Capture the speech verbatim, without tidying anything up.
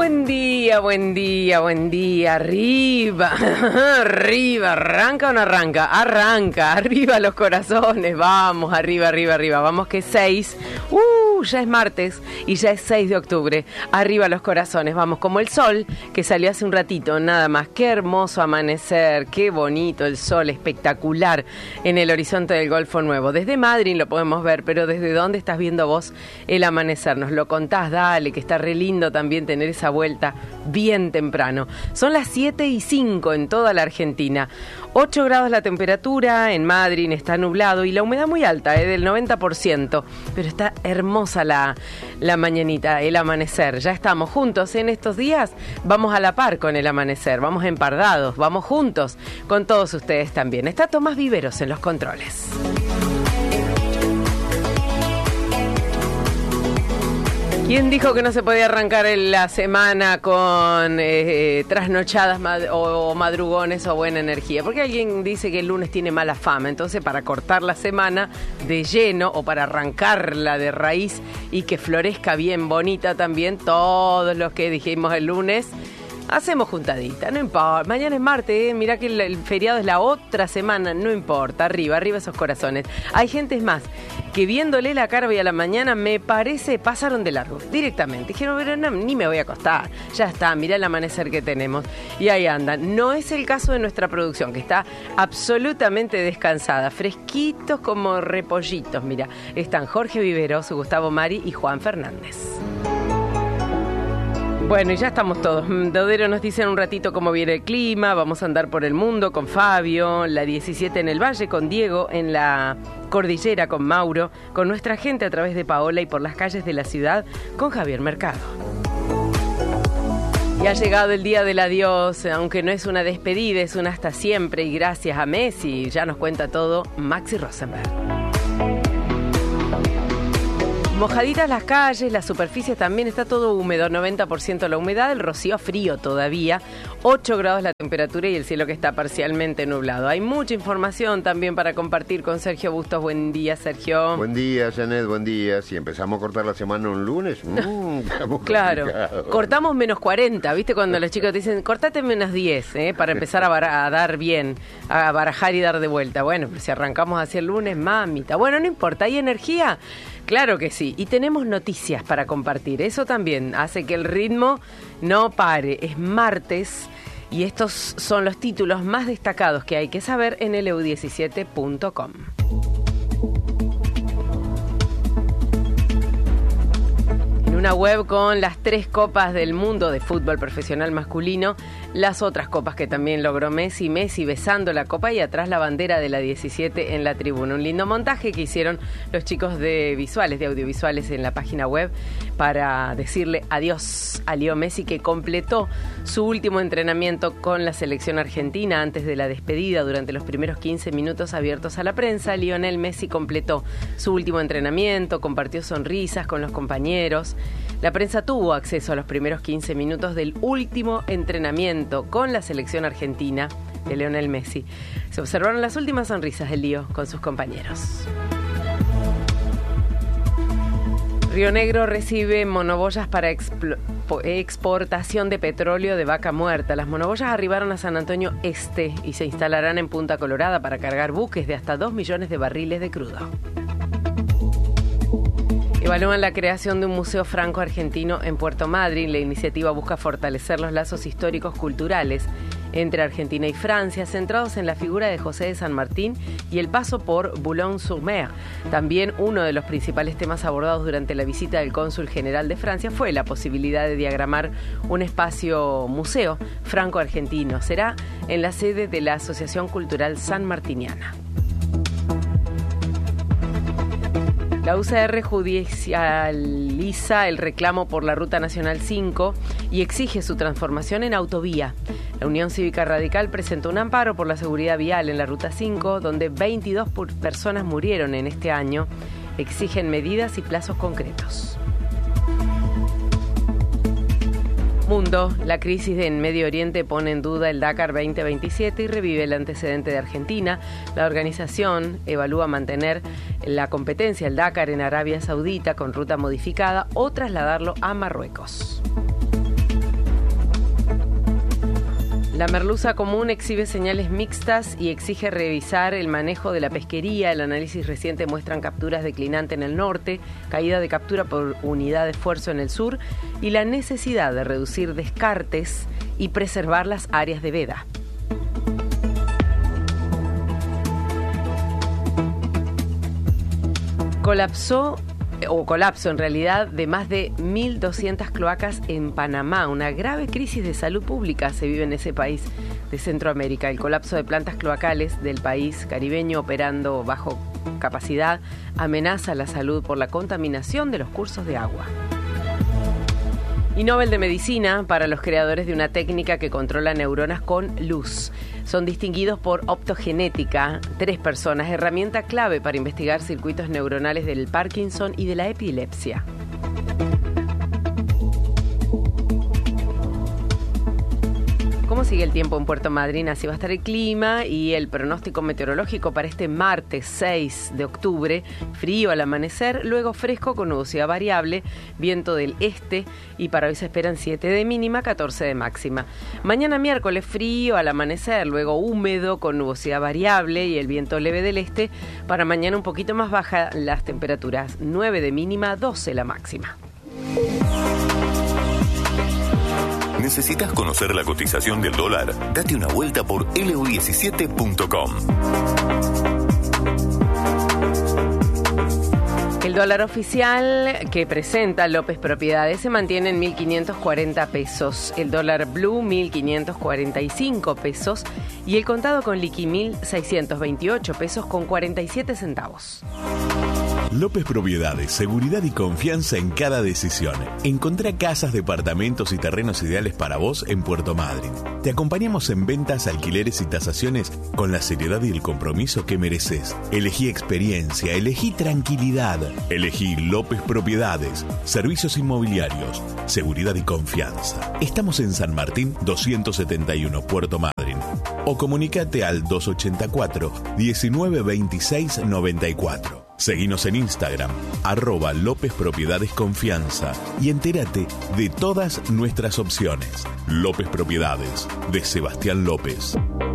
Buen día, buen día, buen día. Arriba, arriba. ¿Arranca o no arranca? Arranca. Arriba los corazones. Vamos, arriba, arriba, arriba. Vamos que seis. Uh, ya es martes y ya es seis de octubre. Arriba los corazones. Vamos, como el sol que salió hace un ratito, nada más. Qué hermoso amanecer. Qué bonito el sol, espectacular en el horizonte del Golfo Nuevo. Desde Madrid lo podemos ver, pero ¿desde dónde estás viendo vos el amanecer? Nos lo contás, dale, que está re lindo también tener esa vuelta bien temprano. Son las siete y cinco en toda la Argentina. ocho grados la temperatura, en Madrid está nublado y la humedad muy alta, eh, del noventa por ciento. Pero está hermosa la, la mañanita, el amanecer. Ya estamos juntos en estos días, vamos a la par con el amanecer, vamos empardados, vamos juntos con todos ustedes también. Está Tomás Viveros en los controles. ¿Quién dijo que no se podía arrancar la semana con eh, trasnochadas mad- o, o madrugones o buena energía? Porque alguien dice que el lunes tiene mala fama, entonces para cortar la semana de lleno o para arrancarla de raíz y que florezca bien bonita también, todos los que dijimos el lunes, hacemos juntadita, no importa. Mañana es martes, ¿eh? Mirá que el, el feriado es la otra semana, no importa. Arriba, arriba esos corazones. Hay gente es más que viéndole la cara hoy a la mañana, me parece, pasaron de largo, directamente. Dijeron, pero no, ni me voy a acostar. Ya está, mirá el amanecer que tenemos. Y ahí andan. No es el caso de nuestra producción, que está absolutamente descansada. Fresquitos como repollitos, mira. Están Jorge Viveros, Gustavo Mari y Juan Fernández. Bueno, y ya estamos todos. Dodero nos dice en un ratito cómo viene el clima. Vamos a andar por el mundo con Fabio, la diecisiete en el Valle con Diego, en la Cordillera con Mauro, con nuestra gente a través de Paola y por las calles de la ciudad con Javier Mercado. Y ha llegado el día del adiós, aunque no es una despedida, es una hasta siempre. Y gracias a Messi, ya nos cuenta todo Maxi Rosenberg. Mojaditas las calles, las superficies también, está todo húmedo, noventa por ciento la humedad, el rocío frío todavía, ocho grados la temperatura y el cielo que está parcialmente nublado. Hay mucha información también para compartir con Sergio Bustos. Buen día, Sergio. Buen día, Janet, buen día. Si empezamos a cortar la semana un lunes, mmm, claro, cortamos menos cuarenta, ¿viste? Cuando los chicos te dicen, cortate menos diez, ¿eh? Para empezar a, bar- a dar bien, a barajar y dar de vuelta. Bueno, pero si arrancamos hacia el lunes, mamita. Bueno, no importa, ¿hay energía? Claro que sí, y tenemos noticias para compartir. Eso también hace que el ritmo no pare. Es martes y estos son los títulos más destacados que hay que saber en el e u diecisiete punto com. Una web con las tres copas del mundo de fútbol profesional masculino, las otras copas que también logró Messi, Messi besando la copa y atrás la bandera de la diecisiete en la tribuna. Un lindo montaje que hicieron los chicos de visuales, de audiovisuales en la página web para decirle adiós a Leo Messi, que completó su último entrenamiento con la selección argentina antes de la despedida. Durante los primeros quince minutos abiertos a la prensa, Lionel Messi completó su último entrenamiento, compartió sonrisas con los compañeros. La prensa tuvo acceso a los primeros quince minutos del último entrenamiento con la selección argentina de Lionel Messi. Se observaron las últimas sonrisas del Lío con sus compañeros. Río Negro recibe monoboyas para expl- exportación de petróleo de vaca muerta. Las monoboyas arribaron a San Antonio Este y se instalarán en Punta Colorada para cargar buques de hasta dos millones de barriles de crudo. Evalúan la creación de un museo franco-argentino en Puerto Madryn. La iniciativa busca fortalecer los lazos históricos culturales entre Argentina y Francia, centrados en la figura de José de San Martín y el paso por Boulogne-sur-Mer. También uno de los principales temas abordados durante la visita del cónsul general de Francia fue la posibilidad de diagramar un espacio museo franco-argentino. Será en la sede de la Asociación Cultural Sanmartiniana. La U C R judicializa el reclamo por la Ruta Nacional cinco y exige su transformación en autovía. La Unión Cívica Radical presentó un amparo por la seguridad vial en la Ruta cinco, donde veintidós personas murieron en este año. Exigen medidas y plazos concretos. Mundo, la crisis en Medio Oriente pone en duda el Dakar veinte veintisiete y revive el antecedente de Argentina. La organización evalúa mantener la competencia del Dakar en Arabia Saudita con ruta modificada o trasladarlo a Marruecos. La merluza común exhibe señales mixtas y exige revisar el manejo de la pesquería. El análisis reciente muestran capturas declinante en el norte, caída de captura por unidad de esfuerzo en el sur y la necesidad de reducir descartes y preservar las áreas de veda. Colapsó o colapso en realidad de más de mil doscientas cloacas en Panamá. Una grave crisis de salud pública se vive en ese país de Centroamérica. El colapso de plantas cloacales del país caribeño operando bajo capacidad amenaza la salud por la contaminación de los cursos de agua. Y Nobel de Medicina para los creadores de una técnica que controla neuronas con luz. Son distinguidos por optogenética, tres personas, herramienta clave para investigar circuitos neuronales del Parkinson y de la epilepsia. ¿Cómo sigue el tiempo en Puerto Madryn? Así va a estar el clima y el pronóstico meteorológico para este martes seis de octubre. Frío al amanecer, luego fresco con nubosidad variable, viento del este y para hoy se esperan siete de mínima, catorce de máxima. Mañana miércoles frío al amanecer, luego húmedo con nubosidad variable y el viento leve del este. Para mañana un poquito más baja las temperaturas, nueve de mínima, doce la máxima. ¿Necesitas conocer la cotización del dólar? Date una vuelta por L U diecisiete punto com. El dólar oficial que presenta López Propiedades se mantiene en mil quinientos cuarenta pesos, el dólar blue mil quinientos cuarenta y cinco pesos y el contado con liqui mil seiscientos veintiocho pesos con cuarenta y siete centavos. López Propiedades, seguridad y confianza en cada decisión. Encontrá casas, departamentos y terrenos ideales para vos en Puerto Madryn. Te acompañamos en ventas, alquileres y tasaciones con la seriedad y el compromiso que mereces. Elegí experiencia, elegí tranquilidad. Elegí López Propiedades, servicios inmobiliarios, seguridad y confianza. Estamos en San Martín doscientos setenta y uno, Puerto Madryn. O comunicate al dos ochenta y cuatro, diecinueve veintiséis noventa y cuatro. Seguinos en Instagram, arroba López Propiedades Confianza y entérate de todas nuestras opciones. López Propiedades, de Sebastián López.